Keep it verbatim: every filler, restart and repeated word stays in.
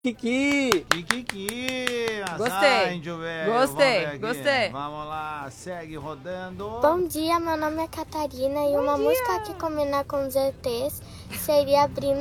Kiki! Kiki! Gostei. Índio velho. Gostei, Vamos ver aqui. gostei. Vamos lá, segue rodando. Bom dia, meu nome é Catarina e uma música que combina com os E Tês seria Abrindo